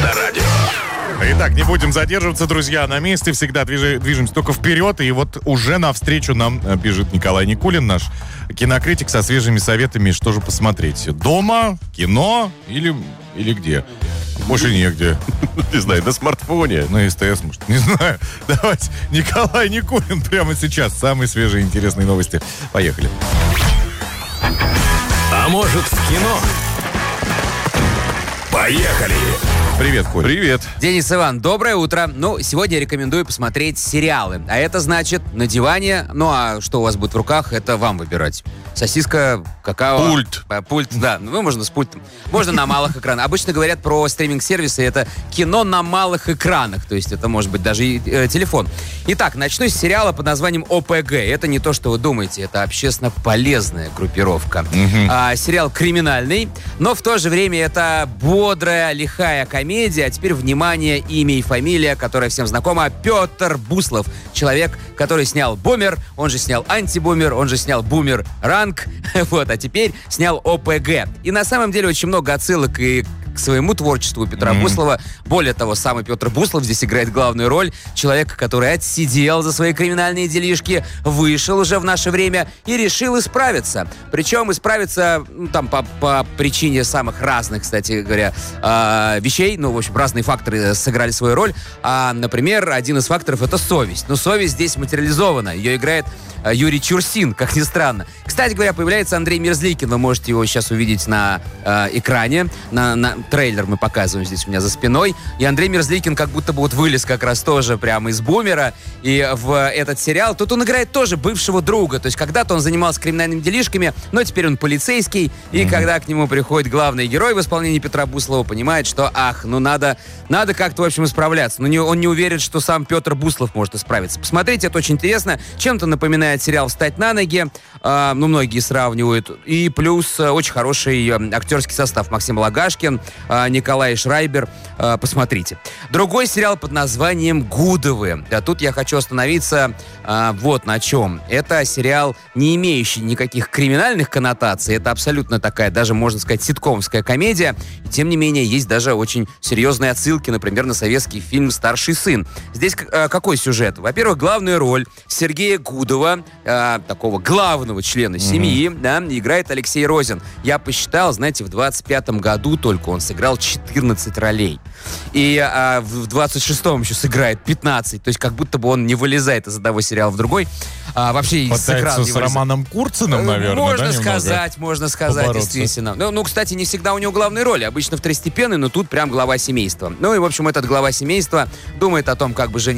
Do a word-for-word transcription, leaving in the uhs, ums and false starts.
Авторадио. Итак, не будем задерживаться, друзья, на месте. Всегда движи, движемся только вперед. И вот уже навстречу нам бежит Николай Никулин, наш кинокритик, со свежими советами, что же посмотреть. Дома, кино или, или где? Больше негде. Не знаю, на смартфоне. На СТС, может, не знаю. Давайте, Николай Никулин прямо сейчас. Самые свежие интересные новости. Поехали. А может, в кино? Поехали! Привет, Коль. Привет. Денис, Иван, доброе утро. Ну, сегодня я рекомендую посмотреть сериалы. А это значит на диване. Ну, а что у вас будет в руках, это вам выбирать. Сосиска, какао. Пульт. А, пульт, да. Ну, можно с пультом. Можно на малых экранах. Обычно говорят про стриминг-сервисы. Это кино на малых экранах. То есть это может быть даже и э, телефон. Итак, начну с сериала под названием ОПГ. Это не то, что вы думаете. Это общественно полезная группировка. Мгм. А, сериал криминальный, но в то же время это бодрая, лихая комедия. А теперь, внимание, имя и фамилия, которая всем знакома. Петр Буслов. Человек, который снял «Бумер», он же снял «Антибумер», он же снял «Бумеранг». Вот, а теперь снял ОПГ. И на самом деле очень много отсылок и к своему творчеству Петра Mm-hmm. Буслова. Более того, самый Петр Буслов здесь играет главную роль. Человека, который отсидел за свои криминальные делишки, вышел уже в наше время и решил исправиться. Причем исправиться, ну, там, по, по причине самых разных, кстати говоря, э, вещей. Ну, в общем, разные факторы сыграли свою роль. А, например, один из факторов — это совесть. Но совесть здесь материализована. Ее играет э, Юрий Чурсин, как ни странно. Кстати говоря, появляется Андрей Мерзликин. Вы можете его сейчас увидеть на э, экране. На, на трейлер мы показываем здесь у меня за спиной. И Андрей Мерзликин как будто бы вот вылез как раз тоже прямо из «Бумера» и в этот сериал. Тут он играет тоже бывшего друга. То есть когда-то он занимался криминальными делишками, но теперь он полицейский. И mm-hmm. когда к нему приходит главный герой в исполнении Петра Буслова, понимает, что, ах, ну надо, надо как-то, в общем, исправляться. Но не, он не уверен, что сам Петр Буслов может исправиться. Посмотрите, это очень интересно. Чем-то напоминает сериал «Встать на ноги». Э, ну, многие сравнивают. И плюс э, очень хороший э, актерский состав. Максим Лагашкин, э, Николай Шрайбер. Э, посмотрите. Другой сериал под названием «Гудовы». Да, тут я хочу остановиться э, вот на чем. Это сериал, не имеющий никаких криминальных коннотаций. Это абсолютно такая, даже можно сказать, ситкомовская комедия. И, тем не менее, есть даже очень серьезные отсылки, например, на советский фильм «Старший сын». Здесь э, какой сюжет? Во-первых, главную роль Сергея Гудова, э, такого главного члена семьи, mm-hmm. да, играет Алексей Розин. Я посчитал, знаете, в двадцать пятом году только он сыграл четырнадцать ролей. И а, в двадцать шестом еще сыграет пятнадцать. То есть как будто бы он не вылезает из одного сериала в другой. А, вообще Пытается с экрана не с вылезает. Романом Курциным, наверное, Можно да, сказать, можно сказать, побороться. действительно. Ну, ну, кстати, не всегда у него главные роли. Обычно второстепенные, но тут прям глава семейства. Ну и, в общем, этот глава семейства думает о том, как бы жениться